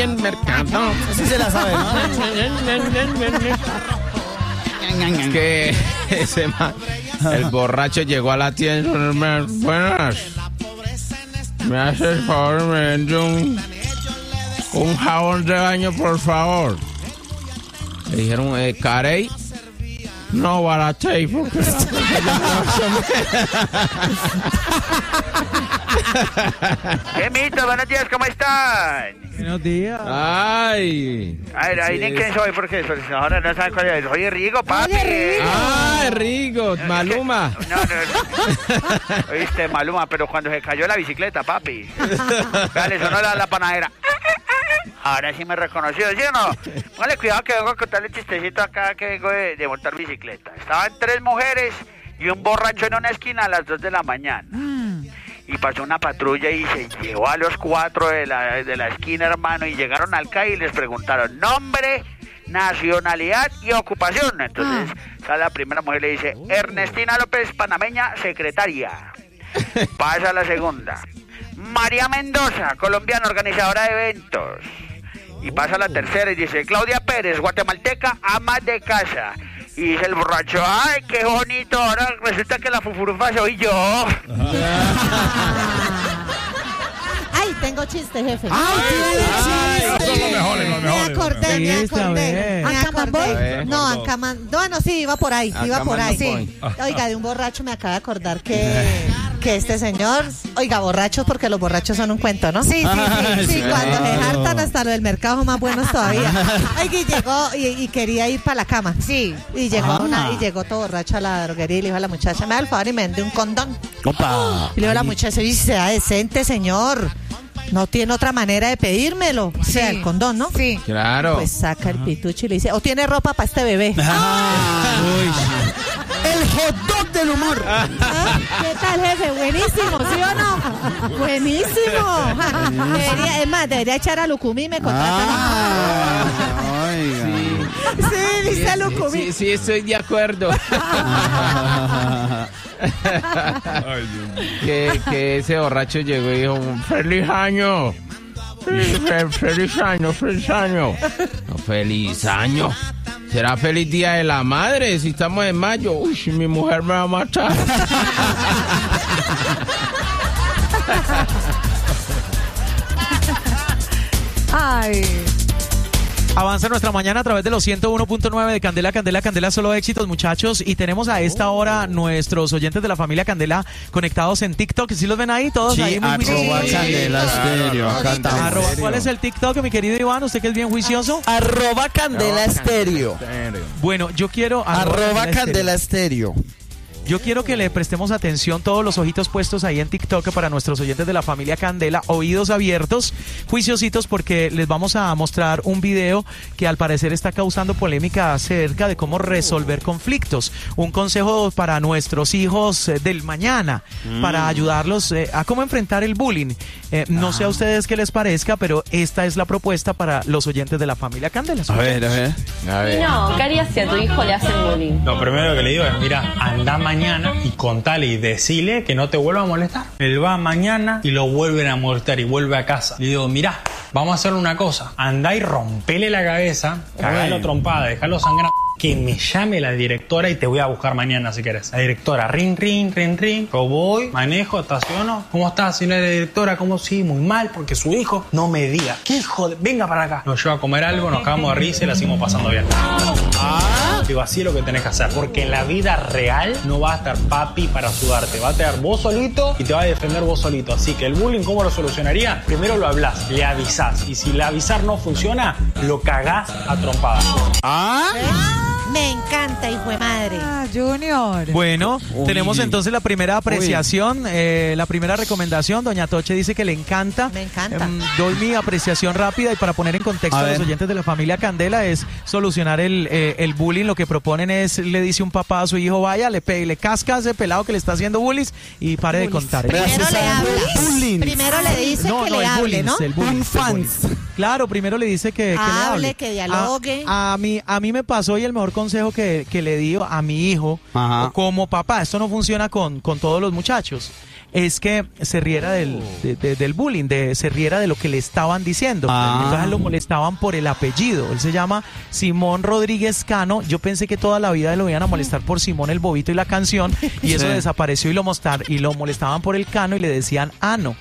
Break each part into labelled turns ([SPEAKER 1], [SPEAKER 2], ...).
[SPEAKER 1] el mercado.
[SPEAKER 2] Así se la sabe, ¿no?
[SPEAKER 1] Que ese man, el borracho llegó a la tienda. Buenas. ¿Me hace el favor? Me vende un jabón de baño, por favor. Le dijeron, ¿Carey? No, Baratey, porque
[SPEAKER 3] ¡Qué mito! Buenos días, ¿cómo están?
[SPEAKER 2] Buenos días.
[SPEAKER 1] Ay.
[SPEAKER 3] A ver, ahí ni quién soy, porque ahora no saben cuál es. Soy Rigo, papi.
[SPEAKER 1] Ay, Rigo, Maluma.
[SPEAKER 3] No. Oíste, Maluma, pero cuando se cayó la bicicleta, papi. Dale, sonó la panadera. Ahora sí me reconoció, ¿sí o no? Póngale cuidado que vengo a contarle un chistecito acá que vengo de montar bicicleta. Estaban 3 mujeres y un borracho en una esquina a las 2 de la mañana. Y pasó una patrulla y se llevó a los 4 de la esquina, hermano, y llegaron al CAI y les preguntaron nombre, nacionalidad y ocupación. Entonces sale la primera mujer y le dice, Ernestina López, panameña, secretaria. Pasa la segunda, María Mendoza, colombiana, organizadora de eventos. Y pasa la tercera y dice, Claudia Pérez, guatemalteca, ama de casa. Y dice el borracho, ay, qué bonito, ahora resulta que la fufurufa soy yo.
[SPEAKER 4] Ay, tengo chiste, jefe.
[SPEAKER 2] Me acordé.
[SPEAKER 4] No, bueno, sí, iba por ahí, sí. Oiga, de un borracho me acaba de acordar que este señor, oiga, porque los borrachos son un cuento, ¿no? Sí, cuando se hartan hasta lo del mercado más buenos todavía. Oiga, y llegó y quería ir para la cama. Sí. Y llegó todo borracho a la droguería y le dijo a la muchacha, me da el favor y me vende un condón.
[SPEAKER 2] Opa.
[SPEAKER 4] Y le dijo a la muchacha, dice, sea decente, señor. No tiene otra manera de pedírmelo. O sea, el condón, ¿no? Sí.
[SPEAKER 1] Claro.
[SPEAKER 4] Pues saca el pitucho y le dice, o tiene ropa para este bebé.
[SPEAKER 2] El hot dog del humor.
[SPEAKER 4] ¿Qué tal, jefe? Buenísimo, ¿sí o no? Buenísimo. Debería echar a Lucumí y me contratan. Sí, dice Lucumí.
[SPEAKER 1] Sí, estoy de acuerdo. que ese borracho llegó y dijo, ¡feliz año! ¡Feliz año! No, ¡feliz año! ¿Será feliz día de la madre si estamos en mayo? Uy, mi mujer me va a matar.
[SPEAKER 4] Ay.
[SPEAKER 2] Avanza nuestra mañana a través de los 101.9 de Candela, solo éxitos, muchachos. Y tenemos a esta hora nuestros oyentes de la familia Candela conectados en TikTok. ¿Sí los ven ahí todos?
[SPEAKER 1] Sí,
[SPEAKER 2] ahí muy
[SPEAKER 1] arroba Candela Estéreo.
[SPEAKER 2] ¿Cuál es el TikTok, mi querido Iván? ¿Usted que es bien juicioso?
[SPEAKER 5] Arroba Candela Estéreo.
[SPEAKER 2] Bueno, yo quiero...
[SPEAKER 5] Arroba Candela Estéreo.
[SPEAKER 2] Yo quiero que le prestemos atención, todos los ojitos puestos ahí en TikTok para nuestros oyentes de la familia Candela, oídos abiertos, juiciositos, porque les vamos a mostrar un video que al parecer está causando polémica acerca de cómo resolver conflictos. Un consejo para nuestros hijos del mañana, para ayudarlos a cómo enfrentar el bullying. No sé a ustedes qué les parezca, pero esta es la propuesta para los oyentes de la familia Candela.
[SPEAKER 1] A ver.
[SPEAKER 6] No, ¿qué harías si a tu hijo le hacen bullying?
[SPEAKER 7] Lo primero que le digo es, mira, anda mañana y contale y decile que no te vuelva a molestar. Él va mañana y lo vuelven a molestar y vuelve a casa. Le digo, mirá, vamos a hacer una cosa. Andá y rompele la cabeza, cagalo trompada, dejalo sangrar. Que me llame la directora y te voy a buscar mañana si querés. La directora, rin. Yo voy, manejo, estaciono. ¿Cómo está, señora directora? ¿Cómo? Sí, muy mal, porque su hijo no me diga. ¿Qué hijo de...? Venga para acá. Nos lleva a comer algo, nos cagamos de risa y la seguimos pasando bien. Digo, así es lo que tenés que hacer. Porque en la vida real no va a estar papi para ayudarte. Va a estar vos solito y te va a defender vos solito. Así que el bullying, ¿cómo lo solucionaría? Primero lo hablás, le avisás. Y si el avisar no funciona, lo cagás a trompadas.
[SPEAKER 4] Me encanta, hijo de madre.
[SPEAKER 8] Junior.
[SPEAKER 2] Bueno, tenemos entonces la primera apreciación, la primera recomendación. Doña Toche dice que le encanta.
[SPEAKER 4] Me encanta.
[SPEAKER 2] Doy mi apreciación rápida y para poner en contexto a los oyentes de la familia Candela es solucionar el bullying. Lo que proponen es, le dice un papá a su hijo, vaya, le casca a ese pelado que le está haciendo bullying y pare de contar.
[SPEAKER 4] Primero le habla. Primero le dice que le hable, ¿no?
[SPEAKER 2] Un fans. Claro, primero le dice que le hable.
[SPEAKER 4] Que dialogue.
[SPEAKER 2] A mí me pasó y el mejor consejo que le dio a mi hijo como papá, esto no funciona con todos los muchachos, es que se riera del bullying, se riera de lo que le estaban diciendo. Entonces lo molestaban por el apellido. Él se llama Simón Rodríguez Cano. Yo pensé que toda la vida lo iban a molestar por Simón el Bobito y la canción, y eso desapareció, y lo molestaban por el Cano y le decían Ano.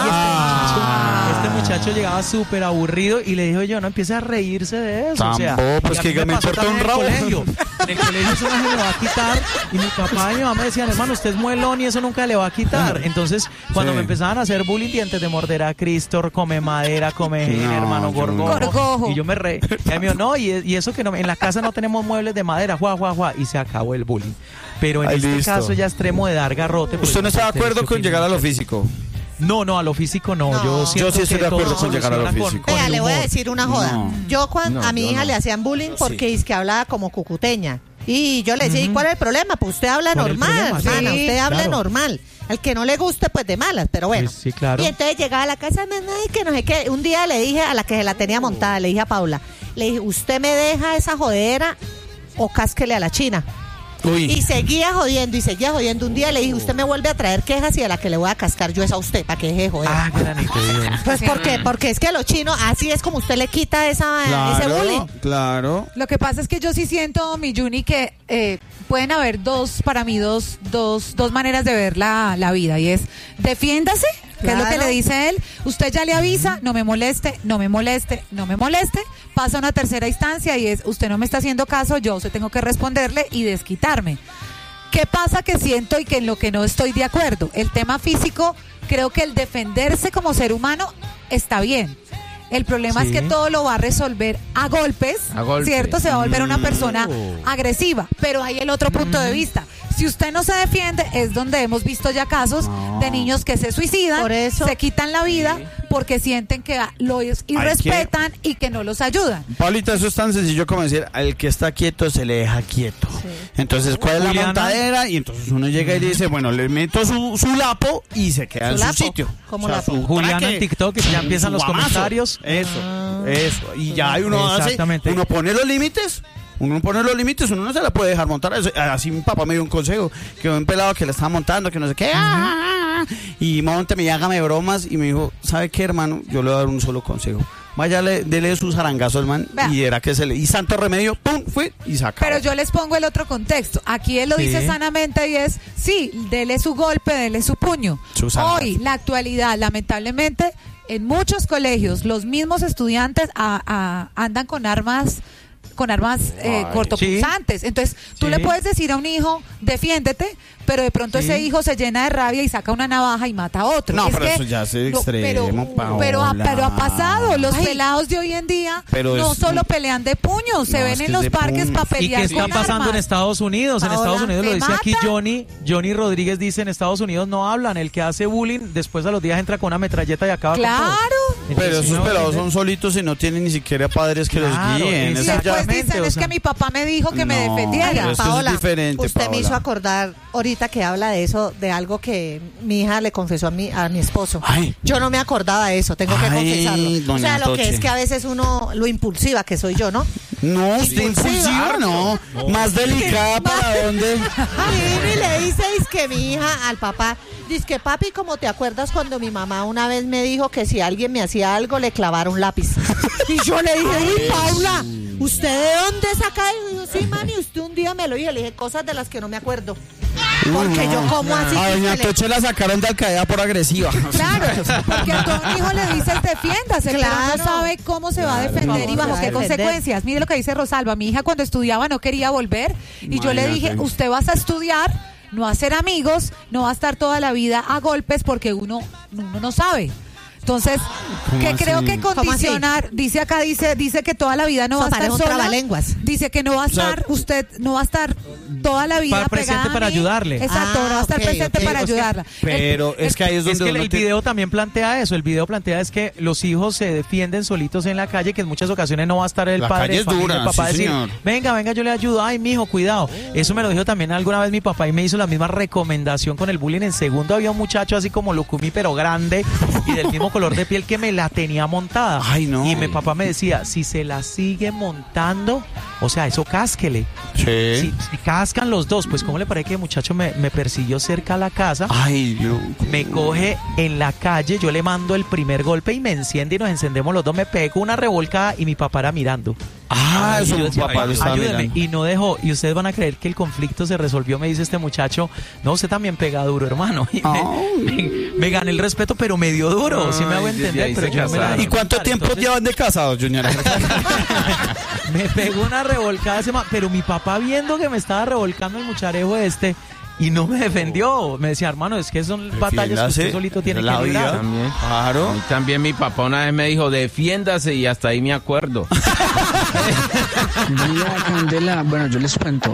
[SPEAKER 2] Este muchacho llegaba súper aburrido y le dijo yo, no empiece a reírse de eso. O sea,
[SPEAKER 5] pues que me importa un rabo.
[SPEAKER 2] En el colegio eso no se le va a quitar, y mi papá y mi mamá me decían, hermano, usted es muelón y eso nunca le va a quitar. Entonces, cuando me empezaban a hacer bullying, dientes de morder a Cristo, come madera, come hermano, gorgojo. Y yo me reí. Y me dijo, no, y eso que no, en la casa no tenemos muebles de madera, y se acabó el bullying. Pero en este caso ya extremo de dar garrote.
[SPEAKER 5] ¿Usted no está de acuerdo con llegar a lo físico?
[SPEAKER 2] No, a lo físico no. Yo
[SPEAKER 5] sí estoy de acuerdo con llegar a lo físico.
[SPEAKER 4] Vea, le voy a decir una joda. Yo a mi hija le hacían bullying porque es que hablaba como cucuteña. Y yo le decía, ¿y cuál es el problema? Pues usted habla normal, usted habla normal. Al que no le guste, pues de malas, pero bueno.
[SPEAKER 2] Sí, claro.
[SPEAKER 4] Y entonces llegaba a la casa, y que no sé qué. Un día le dije a la que se la tenía montada, le dije a Paula, le dije, ¿usted me deja esa jodera o cásquele a la china? Uy. Y seguía jodiendo. Un día le dije, usted me vuelve a traer quejas y a la que le voy a cascar yo es a usted, para que deje de joder. Pues porque es que a los chinos, así es como usted le quita ese bullying.
[SPEAKER 5] Claro.
[SPEAKER 8] Lo que pasa es que yo sí siento, mi Juni, que pueden haber para mí dos maneras de ver la vida, y es defiéndase, que es lo que le dice él, usted ya le avisa, no me moleste, pasa a una tercera instancia y es, usted no me está haciendo caso, yo usted tengo que responderle y desquitarme. ¿Qué pasa que siento y que en lo que no estoy de acuerdo? El tema físico, creo que el defenderse como ser humano está bien. El problema es que todo lo va a resolver a golpes, ¿cierto? Se va a volver una persona agresiva, pero hay el otro punto de vista. Si usted no se defiende, es donde hemos visto ya casos de niños que se suicidan, por eso, se quitan la vida porque sienten que los irrespetan y que no los ayudan.
[SPEAKER 5] Paulita, eso es tan sencillo como decir, al que está quieto se le deja quieto. Sí. Entonces, ¿cuál es la montadera? Y entonces uno llega y dice, bueno, le meto su lapo y se queda en su sitio.
[SPEAKER 4] Como lapo.
[SPEAKER 2] Juliana en TikTok, que ya empiezan los comentarios.
[SPEAKER 5] Eso. Y ya uno uno pone los límites. Uno no se la puede dejar montar. Así mi papá me dio un consejo, que un pelado que le estaba montando, que no sé qué, y mónteme y hágame bromas, y me dijo, ¿sabe qué, hermano? Yo le voy a dar un solo consejo. Vaya, dele sus zarangazos al man. Y era que y santo remedio, pum, fue y saca.
[SPEAKER 8] Pero yo les pongo el otro contexto. Aquí él lo dice sanamente, y es, sí, dele su golpe, dele su puño. Hoy, la actualidad, lamentablemente, en muchos colegios, los mismos estudiantes andan con armas cortopunzantes. Entonces, tú le puedes decir a un hijo, defiéndete, pero de pronto ese hijo se llena de rabia y saca una navaja y mata a otro.
[SPEAKER 5] No, pero eso ya es extremo,
[SPEAKER 8] pero ha pasado. Los pelados de hoy en día no solo pelean de puños, se ven en los parques para pelear.
[SPEAKER 2] ¿Y qué está pasando en Estados Unidos? En Estados Unidos lo dice aquí Johnny Rodríguez, dice, en Estados Unidos no hablan. El que hace bullying, después a los días entra con una metralleta y acaba con todo.
[SPEAKER 5] Pero esos pelados son solitos y no tienen ni siquiera padres que los guíen.
[SPEAKER 8] Después dicen, es que mi papá me dijo que me defendiera.
[SPEAKER 4] Paola,
[SPEAKER 5] es diferente,
[SPEAKER 4] usted me hizo acordar ahorita que habla de eso, de algo que mi hija le confesó a mi esposo. Yo no me acordaba de eso, tengo que confesarlo. O sea, lo que es que a veces uno, lo impulsiva que soy yo, ¿no?
[SPEAKER 5] No, impulsiva no. Más delicada, ¿para dónde?
[SPEAKER 4] Y le dice, es que mi hija al papá, dice que papi, ¿cómo te acuerdas cuando mi mamá una vez me dijo que si alguien me hacía algo le clavara un lápiz? Y yo le dije, uy, Paula, ¿usted de dónde saca? Y yo, sí, mami, usted un día me lo dijo. Le dije cosas de las que no me acuerdo. Porque yo como así.
[SPEAKER 5] A doña Toche la sacaron de Al-Qaeda por agresiva.
[SPEAKER 8] Claro, porque a todo hijo le dices defiéndase, pero no sabe cómo se va a defender y bajo qué consecuencias. Mire lo que dice Rosalba, mi hija cuando estudiaba no quería volver y yo le dije, usted vas a estudiar, no a hacer amigos, no va a estar toda la vida a golpes porque uno no sabe. Entonces, que creo que condicionar, dice que toda la vida no va a estar sola. Dice que no va a estar, usted no va a estar toda la vida
[SPEAKER 2] presente para ayudarle.
[SPEAKER 8] Exacto, no va a estar presente para ayudarla.
[SPEAKER 5] Pero es que ahí es donde
[SPEAKER 2] el video también plantea eso. El video plantea es que los hijos se defienden solitos en la calle, que en muchas ocasiones no va a estar el padre, el papá decir, venga, yo le ayudo, ay, mijo, cuidado. Eso me lo dijo también alguna vez mi papá y me hizo la misma recomendación con el bullying. En segundo había un muchacho así como Lucumi, pero grande y del mismo color de piel que me la tenía montada.
[SPEAKER 5] Ay, no.
[SPEAKER 2] Y mi papá me decía, si se la sigue montando, o sea, eso cásquele.
[SPEAKER 5] Sí.
[SPEAKER 2] Si cascan los dos. Pues cómo le parece que el muchacho me persiguió cerca a la casa.
[SPEAKER 5] Ay, no.
[SPEAKER 2] Me coge en la calle, yo le mando el primer golpe y me enciende y nos encendemos los dos. Me pego una revolcada y mi papá era mirando.
[SPEAKER 5] Eso
[SPEAKER 2] yo decía,
[SPEAKER 5] papá lo estaba
[SPEAKER 2] ayúdeme.
[SPEAKER 5] mirando.
[SPEAKER 2] Y no dejó. Y ustedes van a creer que el conflicto se resolvió. Me dice este muchacho, no, usted también pega duro, hermano. Y me gané el respeto, pero me dio duro. Sí me hago entender. Pero yo
[SPEAKER 5] ¿Y cuánto tiempo llevan de casados, Junior?
[SPEAKER 2] Me pegó una revolcada, pero mi papá viendo que me estaba revolcando el mucharejo y no me defendió. Me decía, hermano, es que son batallas que usted solito tiene que librar.
[SPEAKER 1] Claro. A mí también mi papá una vez me dijo, defiéndase, y hasta ahí me acuerdo.
[SPEAKER 9] Mira, Candela, bueno, yo les cuento.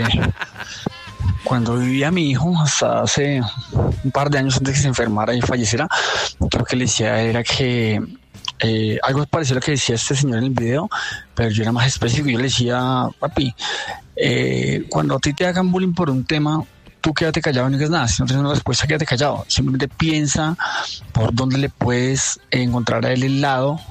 [SPEAKER 9] Cuando vivía mi hijo, hasta hace un par de años antes que se enfermara y falleciera, creo que le decía era que algo parecido a lo que decía este señor en el video, pero yo era más específico. Yo le decía, papi, cuando a ti te hagan bullying por un tema, tú quédate callado y no digas nada. Si no tienes una respuesta, quédate callado. Simplemente piensa por dónde le puedes encontrar a él el lado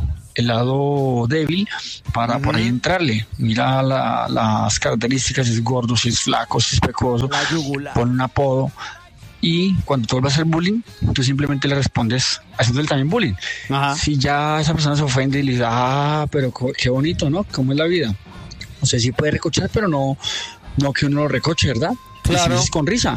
[SPEAKER 9] débil para por ahí entrarle. Mira las características, si es gordo, si es flaco, si es pecoso, pon un apodo. Y cuando tú vuelvas a hacer bullying, tú simplemente le respondes haciéndole también bullying. Si ya esa persona se ofende y le dice, pero qué bonito, ¿no? ¿Cómo es la vida? O sea, sí puede recochar, pero no que uno lo recoche, ¿verdad?
[SPEAKER 5] Claro.
[SPEAKER 9] Y si es con risa.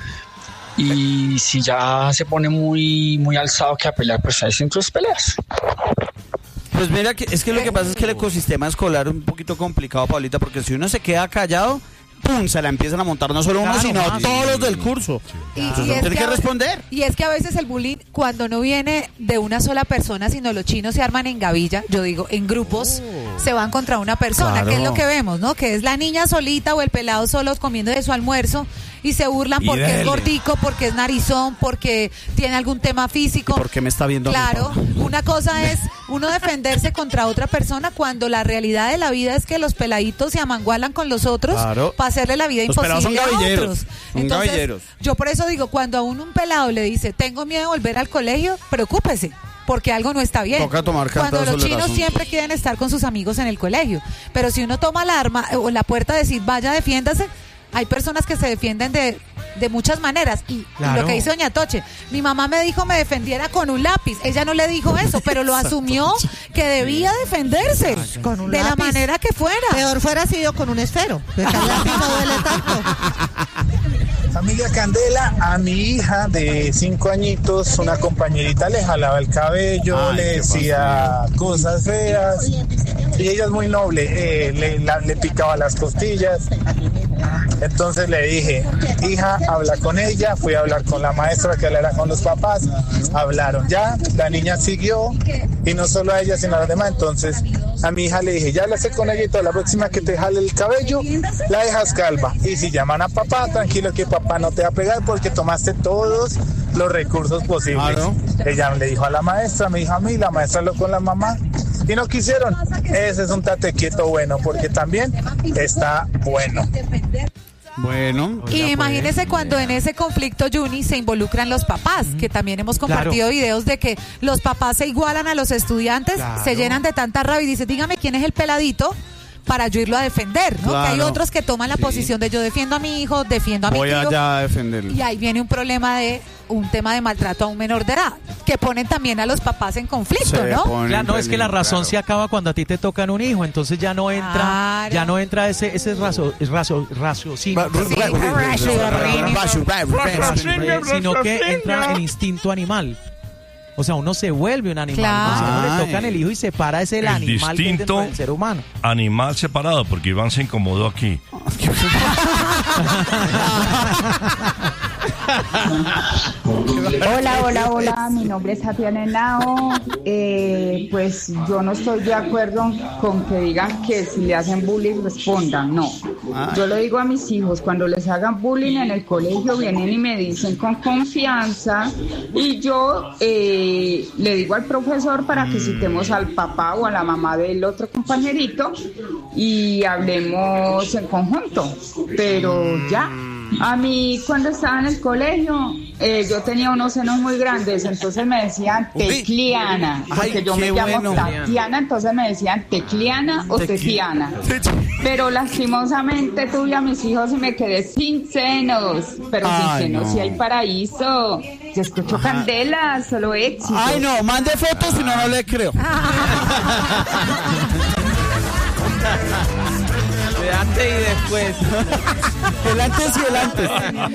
[SPEAKER 9] Y si ya se pone muy, muy alzado que a pelear, pues hay centros de peleas.
[SPEAKER 5] Pues mira, es que lo que pasa es que el ecosistema escolar es un poquito complicado, Paulita, porque si uno se queda callado, ¡pum!, se la empiezan a montar no solo uno, sino todos los del curso. Entonces uno tiene que responder.
[SPEAKER 8] Y es que a veces el bullying, cuando no viene de una sola persona, sino los chinos se arman en gavilla, yo digo, en grupos, se van contra una persona,
[SPEAKER 5] Claro.
[SPEAKER 8] que es lo que vemos, ¿no? Que es la niña solita o el pelado solos comiendo de su almuerzo y se burlan
[SPEAKER 5] Y
[SPEAKER 8] porque
[SPEAKER 5] dele.
[SPEAKER 8] es gordico, porque es narizón, porque tiene algún tema físico.
[SPEAKER 5] ¿Por qué me está viendo a mí,
[SPEAKER 8] Claro,
[SPEAKER 5] papá?
[SPEAKER 8] una cosa es uno defenderse contra otra persona cuando la realidad de la vida es que los peladitos se amangualan con los otros
[SPEAKER 5] Claro.
[SPEAKER 8] para hacerle la vida
[SPEAKER 5] Los pelados
[SPEAKER 8] imposible
[SPEAKER 5] son
[SPEAKER 8] a
[SPEAKER 5] gavilleros,
[SPEAKER 8] otros.
[SPEAKER 5] son
[SPEAKER 8] Entonces,
[SPEAKER 5] gavilleros.
[SPEAKER 8] yo por eso digo, cuando a un pelado le dice, tengo miedo de volver al colegio, preocúpese, porque algo no está bien.
[SPEAKER 5] Toca tomar cartas
[SPEAKER 8] Cuando los
[SPEAKER 5] sobre el
[SPEAKER 8] chinos
[SPEAKER 5] asunto.
[SPEAKER 8] siempre quieren estar con sus amigos en el colegio, pero si uno toma la arma o la puerta de decir, vaya, defiéndase, hay personas que se defienden de muchas maneras. Y
[SPEAKER 2] Claro.
[SPEAKER 8] lo que dice doña Toche, mi mamá me dijo me defendiera con un lápiz. Ella no le dijo eso, pero lo asumió que debía defenderse
[SPEAKER 4] Con un
[SPEAKER 8] de la
[SPEAKER 4] lápiz.
[SPEAKER 8] manera que fuera.
[SPEAKER 4] Peor fuera sido con un esfero. Porque el lápiz no duele tanto.
[SPEAKER 10] Familia Candela, a mi hija de 5 añitos, una compañerita le jalaba el cabello, le decía cosas feas, y ella es muy noble, le picaba las costillas. Entonces le dije, hija, habla con ella. Fui a hablar con la maestra, que hablara con los papás. Hablaron ya, la niña siguió, y no solo a ella, sino a los demás. Entonces a mi hija le dije, ya hablaste con ella y toda la próxima que te jale el cabello, la dejas calva. Y si llaman a papá, tranquilo que papá no te va a pegar porque tomaste todos los recursos posibles.
[SPEAKER 5] Claro.
[SPEAKER 10] Ella le dijo a la maestra, me dijo a mí, la maestra habló con la mamá y no quisieron. Ese es un tate quieto bueno, porque también está bueno.
[SPEAKER 5] Bueno.
[SPEAKER 8] Y imagínese cuando en ese conflicto, Juni, se involucran los papás, que también hemos compartido videos de que los papás se igualan a los estudiantes, se llenan de tanta rabia y dicen, dígame quién es el peladito para yo irlo a defender, ¿no?
[SPEAKER 5] Claro.
[SPEAKER 8] Que hay otros que toman la posición de yo defiendo a mi hijo, defiendo a mi
[SPEAKER 5] Voy
[SPEAKER 8] tío.
[SPEAKER 5] allá a defenderlo.
[SPEAKER 8] Y ahí viene un problema de un tema de maltrato a un menor de edad, que ponen también a los papás en conflicto, ¿no?
[SPEAKER 2] Claro, no, es que la razón se acaba cuando a ti te tocan un hijo, entonces ya no entra, ese raciocinio, sino que entra el instinto animal. O sea, uno se vuelve un animal.
[SPEAKER 8] Claro.
[SPEAKER 2] O sea, uno le tocan el hijo y separa ese el animal que es dentro del ser humano.
[SPEAKER 11] Animal separado, porque Iván se incomodó aquí.
[SPEAKER 12] Hola, mi nombre es Tatiana Henao. Pues yo no estoy de acuerdo con que digan que si le hacen bullying respondan, no. Yo le digo a mis hijos, cuando les hagan bullying en el colegio vienen y me dicen con confianza, y yo le digo al profesor para que citemos al papá o a la mamá del otro compañerito y hablemos en conjunto, pero ya. A mí cuando estaba en el colegio, yo tenía unos senos muy grandes, entonces me decían Tecliana, porque yo me llamo Tatiana, entonces me decían Tecliana o Tetiana. Pero lastimosamente tuve a mis hijos y me quedé sin senos, pero sin senos sí hay paraíso. Yo escucho Candela, solo éxito.
[SPEAKER 5] Ay no, mande fotos si no le creo.
[SPEAKER 1] De antes y después.
[SPEAKER 5] El antes y el antes.